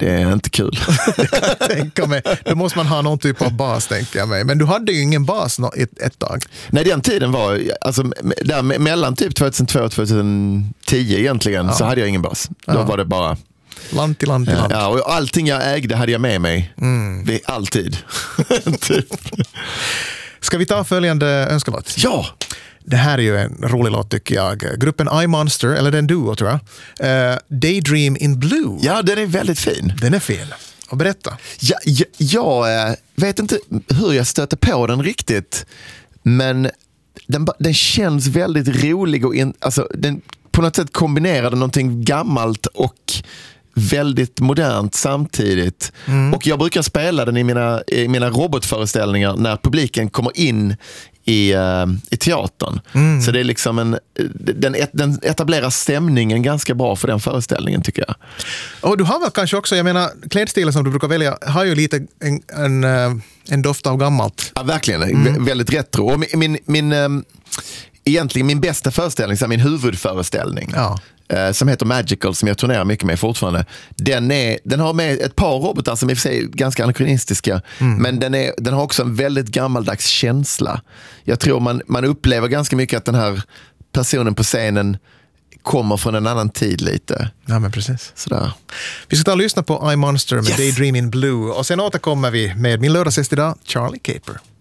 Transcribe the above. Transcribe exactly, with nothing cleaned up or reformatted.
Det är inte kul. Det kan jag tänka mig. Då måste man ha någon typ av bas, tänker jag mig. Men du hade ju ingen bas no- ett, ett tag. Nej, den tiden var, alltså där mellan typ tjugohundratvå och tjugohundratio egentligen, ja. Så hade jag ingen bas. Då Ja. var det bara... Land till land till land. Ja, och allting jag ägde hade jag med mig. Mm. Det, alltid. Typ. Ska vi ta följande önskelåt? Ja! Det här är ju en rolig låt, tycker jag. Gruppen I Monster, eller den duo tror jag. Uh, Daydream in Blue. Ja, den är väldigt fin. Den är fin. Och berätta. Ja, jag, jag äh, vet inte hur jag stöter på den riktigt. Men den, den känns väldigt rolig. Och in, alltså, den på något sätt kombinerade någonting gammalt och väldigt modernt samtidigt. Mm. Och jag brukar spela den i mina, i mina robotföreställningar när publiken kommer in i, uh, i teatern. Mm. Så det är liksom en, den, den etablerar stämningen ganska bra för den föreställningen, tycker jag. Och du har väl kanske också, jag menar, klädstilen som du brukar välja har ju lite en, en, en doft av gammalt. Ja, verkligen. Mm. V- väldigt retro. Och min, min, min um, egentligen min bästa föreställning, så min huvudföreställning, ja. uh, som heter Magical, som jag turnerar mycket med fortfarande. Den, är, den har med ett par robotar som i och för sig är ganska anakronistiska, mm. men den, är, den har också en väldigt gammaldags känsla. Jag tror man, man upplever ganska mycket att den här personen på scenen kommer från en annan tid lite. Ja, men precis. Sådär. Vi ska ta och lyssna på I Monster med Yes. Daydream in Blue, och sen återkommer vi med min lördagsgäst idag, Charlie Caper.